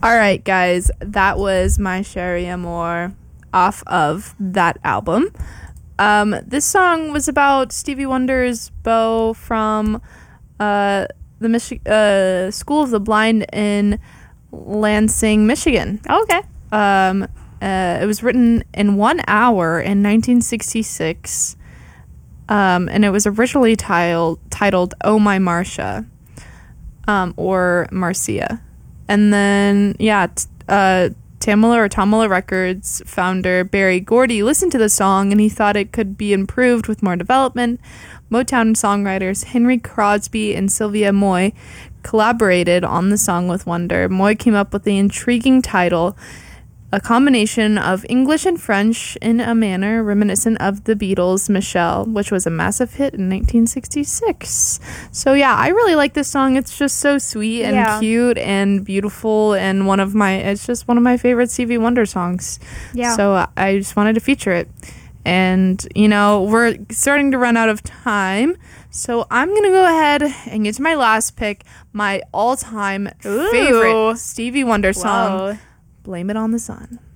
All right, guys, that was My Sherry Amore off of that album. This song was about Stevie Wonder's beau from the School of the Blind in Lansing, Michigan. Oh, okay. It was written in 1 hour in 1966, and it was originally titled "Oh My Marcia," or Marcia. And then, Tamala Records founder Berry Gordy listened to the song and he thought it could be improved with more development. Motown songwriters Henry Crosby and Sylvia Moy collaborated on the song with Wonder. Moy came up with the intriguing title, a combination of English and French in a manner reminiscent of the Beatles' Michelle, which was a massive hit in 1966. So yeah, I really like this song. It's just so sweet and cute and beautiful, and it's just one of my favorite Stevie Wonder songs. Yeah. So I just wanted to feature it. And, we're starting to run out of time. So I'm going to go ahead and get to my last pick, my all-time favorite Stevie Wonder song, Blame It on the Sun.